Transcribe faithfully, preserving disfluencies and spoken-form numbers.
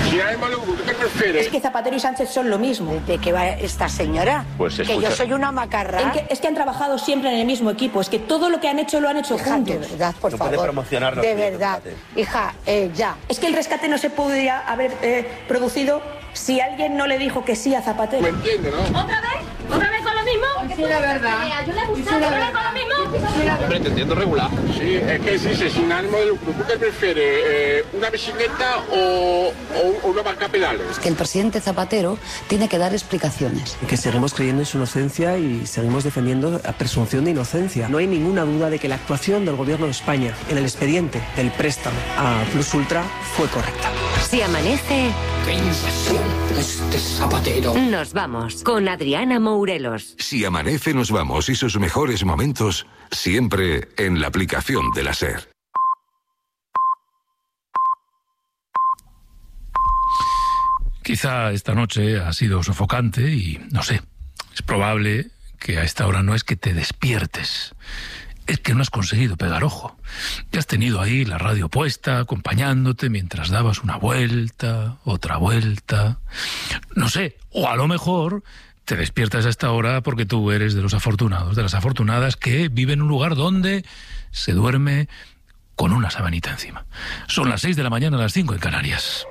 Sin ánimo de lucro, ¿qué prefieres? Es que Zapatero y Sánchez son lo mismo. ¿De qué va esta señora? Pues que yo soy una macarra. En que, es que han trabajado siempre en el mismo equipo. Es que todo lo que han hecho lo han hecho Hija, juntos. de verdad, por no favor. puede promocionarlo. De verdad. Hija, eh, ya. Es que el rescate no se podría haber eh, producido si alguien no le dijo que sí a Zapatero. ¿Me entiendes, no? ¿Otra vez? ¿Otra vez con lo mismo? Sí, la verdad. ¿Yo le he gustado otra vez con lo mismo? Hombre, te entiendo regular. Sí, es que dice sin ánimo de lucro. ¿Tú qué prefieres? Eh, ¿Una bicicleta o, o una banca pedales? Que el presidente Zapatero tiene que dar explicaciones. Que seguimos creyendo en su inocencia y seguimos defendiendo la presunción de inocencia. No hay ninguna duda de que la actuación del Gobierno de España en el expediente del préstamo a Plus Ultra fue correcta. Si amanece... ¡Qué impresión este Zapatero! Nos vamos con Adriana Mourelos. Si amanece nos vamos y sus mejores momentos siempre en la aplicación de la SER. Quizá esta noche ha sido sofocante y no sé, es probable que a esta hora no es que te despiertes, es que no has conseguido pegar ojo. Ya has tenido ahí la radio puesta, acompañándote mientras dabas una vuelta, otra vuelta. No sé, o a lo mejor te despiertas a esta hora porque tú eres de los afortunados, de las afortunadas que viven en un lugar donde se duerme con una sabanita encima. Son las seis de la mañana, las cinco en Canarias.